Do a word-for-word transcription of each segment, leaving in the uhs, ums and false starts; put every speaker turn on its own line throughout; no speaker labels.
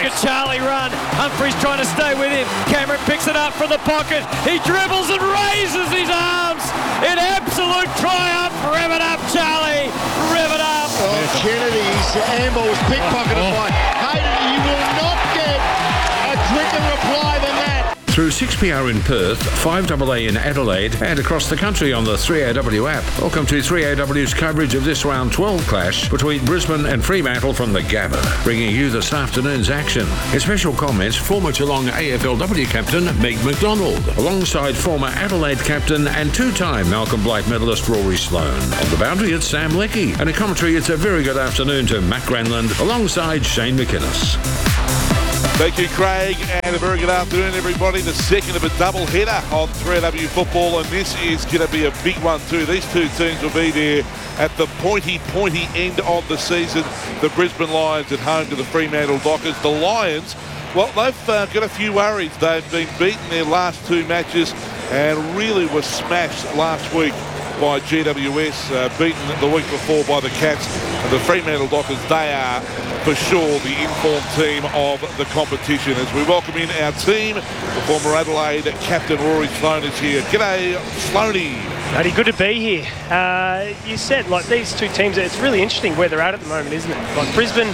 at Charlie run. Humphrey's trying to stay with him. Cameron picks it up from the pocket. He dribbles and raises his arms in absolute triumph. Rev it up, Charlie. Rev it up.
Oh, Kennedy's handball was pickpocketed by Hayden. You will not get a quicker reply than that.
Through six P R in Perth, five A A in Adelaide, and across the country on the three A W app. Welcome to three A W's coverage of this round twelve clash between Brisbane and Fremantle from the Gabba, bringing you this afternoon's action. In special comments, former Geelong A F L W captain Meg McDonald, alongside former Adelaide captain and two-time Malcolm Blight medalist Rory Sloane. On the boundary, it's Sam Leckie, and in commentary, it's a very good afternoon to Matt Granland, alongside Shane McInnes.
Thank you, Craig, and a very good afternoon, everybody. The second of a double header on three A W football, and this is going to be a big one too. These two teams will be there at the pointy, pointy end of the season. The Brisbane Lions at home to the Fremantle Dockers. The Lions, well, they've uh, got a few worries. They've been beaten their last two matches and really were smashed last week by G W S, uh, beaten the week before by the Cats. And the Fremantle Dockers, they are for sure the informed team of the competition. As we welcome in our team, the former Adelaide captain Rory Sloane is here. G'day, Sloaney.
Matty, good to be here. Uh, you said, like, these two teams, it's really interesting where they're at at the moment, isn't it? Like, Brisbane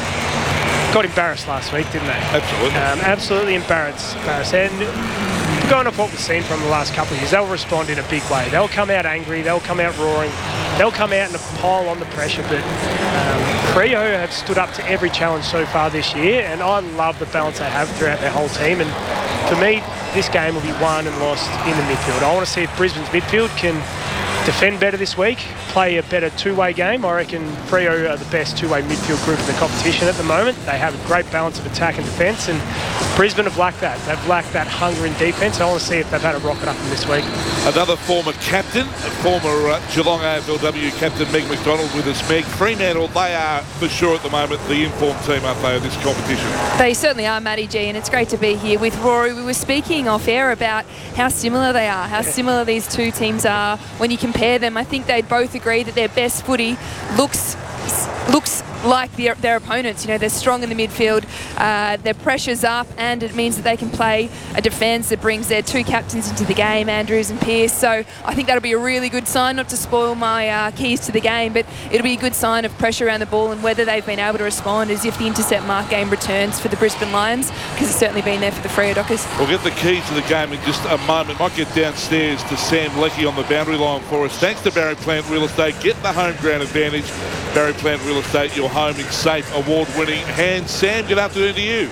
got embarrassed last week, didn't they?
Absolutely.
Um, absolutely embarrassed. embarrassed. And going off what we've seen from the last couple of years, they'll respond in a big way. They'll come out angry, they'll come out roaring, they'll come out in a pile on the pressure, but um, Freo have stood up to every challenge so far this year, and I love the balance they have throughout their whole team. And for me, this game will be won and lost in the midfield. I want to see if Brisbane's midfield can defend better this week, play a better two-way game. I reckon Freo are the best two-way midfield group in the competition at the moment. They have a great balance of attack and defence, and Brisbane have lacked that. They've lacked that hunger in defence. I want to see if they've had a rocket up them this week.
Another former captain, former uh, Geelong A F L W captain Meg McDonald with us. Meg, Fremantle, they are for sure at the moment the informed team, aren't they, of this competition?
They certainly are, Matty G, and it's great to be here with Rory. We were speaking off air about how similar they are, how similar these two teams are when you compare them. I think they'd both agree that their best footy looks looks like their, their opponents. You know, they're strong in the midfield, uh, their pressure's up, and it means that they can play a defence that brings their two captains into the game, Andrews and Pearce. So I think that'll be a really good sign, not to spoil my uh, keys to the game, but it'll be a good sign of pressure around the ball and whether they've been able to respond as if the intercept mark game returns for the Brisbane Lions, because it's certainly been there for the Freo Dockers.
We'll get the keys to the game in just a moment. Might get downstairs to Sam Leckie on the boundary line for us. Thanks to Barry Plant Real Estate. Get the home ground advantage. Barry Plant Real Estate, your home in safe, award-winning hands. Sam, good afternoon to you.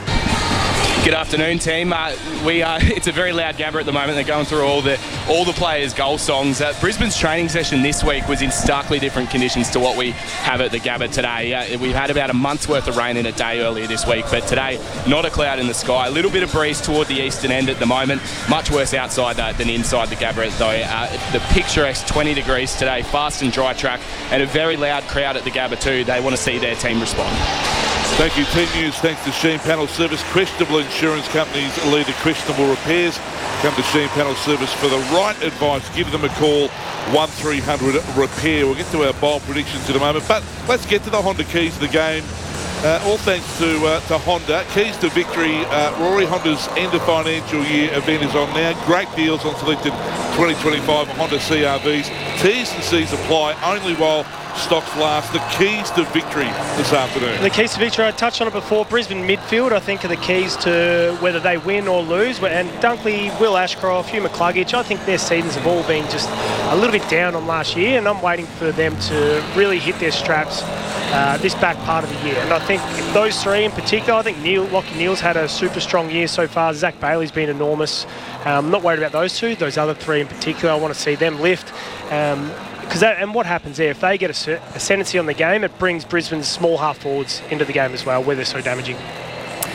Good afternoon, team. Uh, we are. It's a very loud Gabba at the moment. They're going through all the all the players' goal songs. Uh, Brisbane's training session this week was in starkly different conditions to what we have at the Gabba today. Uh, we've had about a month's worth of rain in a day earlier this week, but today not a cloud in the sky. A little bit of breeze toward the eastern end at the moment. Much worse outside uh, than inside the Gabba, though. Uh, the picturesque twenty degrees today, fast and dry track, and a very loud crowd at the Gabba too. They want to see their team respond.
Thank you, Team News. Thanks to Sheen Panel Service. Questionable insurance companies lead to questionable repairs. Come to Sheen Panel Service for the right advice. Give them a call, one three hundred repair. We'll get to our bold predictions in a moment, but let's get to the Honda keys of the game. Uh, all thanks to uh, to Honda. Keys to victory. Uh, Rory Honda's end of financial year event is on now. Great deals on selected twenty twenty-five Honda C R Vs. T's and C's apply only while stocks last. The keys to victory this afternoon.
The keys to victory, I touched on it before. Brisbane midfield, I think, are the keys to whether they win or lose. And Dunkley, Will Ashcroft, Hugh McCluggage, I think their seasons have all been just a little bit down on last year, and I'm waiting for them to really hit their straps uh, this back part of the year. And I think those three in particular, I think Neil, Lockie Neal's had a super strong year so far. Zach Bailey's been enormous. I'm um, not worried about those two. Those other three in particular, I want to see them lift. Um, Because that, and what happens there, if they get a ascendancy on the game, it brings Brisbane's small half forwards into the game as well, where they're so damaging.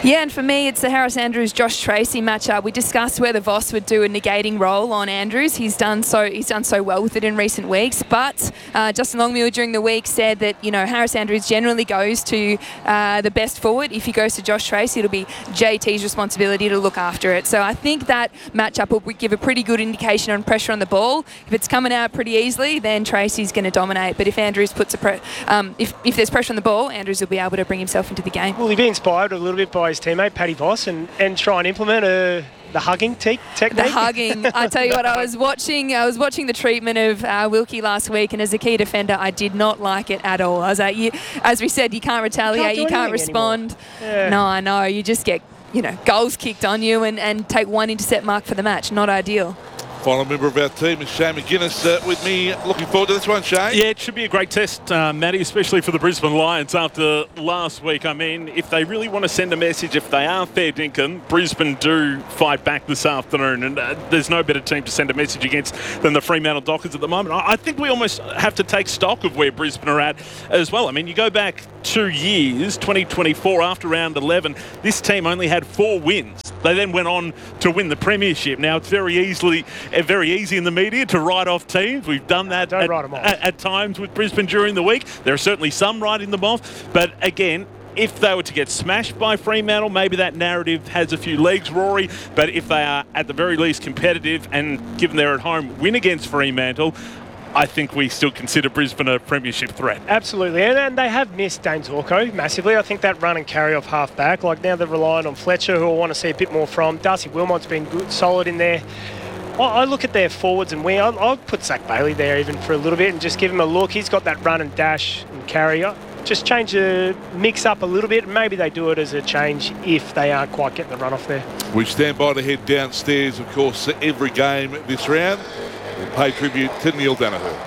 Yeah, and for me, it's the Harris Andrews-Josh Tracy matchup. We discussed whether Voss would do a negating role on Andrews. He's done so he's done so well with it in recent weeks. But uh, Justin Longmuir during the week said that, you know, Harris Andrews generally goes to uh, the best forward. If he goes to Josh Tracy, it'll be J T's responsibility to look after it. So I think that matchup will give a pretty good indication on pressure on the ball. If it's coming out pretty easily, then Tracy's going to dominate. But if Andrews puts a pre- um, if, if there's pressure on the ball, Andrews will be able to bring himself into the game.
Will he be inspired a little bit by his teammate Paddy Voss and, and try and implement a, the hugging te- technique?
The hugging. I tell you what, I was watching I was watching the treatment of uh, Wilkie last week, and as a key defender, I did not like it at all. I was like, you, as we said, you can't retaliate, you can't, you can't respond.
Yeah.
No, I know. You just get, you know, goals kicked on you and, and take one intercept mark for the match. Not ideal.
Final member of our team is Shane McGuinness uh, with me. Looking forward to this one, Shane.
Yeah, it should be a great test, uh, Matty, especially for the Brisbane Lions after last week. I mean, if they really want to send a message, if they are fair dinkum, Brisbane do fight back this afternoon, and uh, there's no better team to send a message against than the Fremantle Dockers at the moment. I, I think we almost have to take stock of where Brisbane are at as well. I mean, you go back two years, twenty twenty-four, after round eleven, this team only had four wins. They then went on to win the premiership. Now, it's very easily, uh, very easy in the media to write off teams. We've done that
Don't
at,
write them off.
at, at times with Brisbane during the week. There are certainly some writing them off. But again, if they were to get smashed by Fremantle, maybe that narrative has a few legs, Rory. But if they are at the very least competitive and given they're at home, win against Fremantle, I think we still consider Brisbane a premiership threat.
Absolutely, and, and they have missed Dane Zorko massively. I think that run and carry off half back, like now they're relying on Fletcher, who I want to see a bit more from. Darcy Wilmot's been good, solid in there. I, I look at their forwards and wing. I'll, I'll put Zach Bailey there even for a little bit and just give him a look. He's got that run and dash and carry. Just change the mix up a little bit. Maybe they do it as a change if they aren't quite getting the run off there.
We stand by to head downstairs, of course, every game this round. We'll pay tribute to Neil Danaher.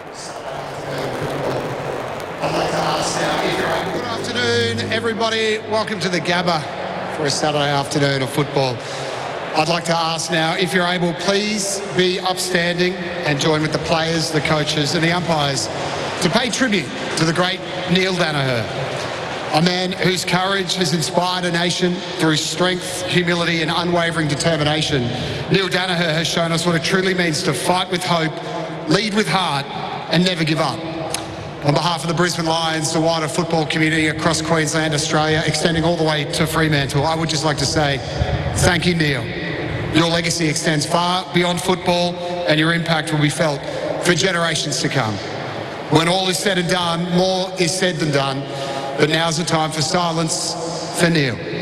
Good afternoon, everybody. Welcome to the Gabba for a Saturday afternoon of football. I'd like to ask now, if you're able, please be upstanding and join with the players, the coaches and the umpires to pay tribute to the great Neil Danaher, a man whose courage has inspired a nation through strength, humility and unwavering determination. Neil Danaher has shown us what it truly means to fight with hope, lead with heart and never give up. On behalf of the Brisbane Lions, the wider football community across Queensland, Australia, extending all the way to Fremantle, I would just like to say thank you, Neil. Your legacy extends far beyond football and your impact will be felt for generations to come. When all is said and done, more is said than done. But now's the time for silence for Neil.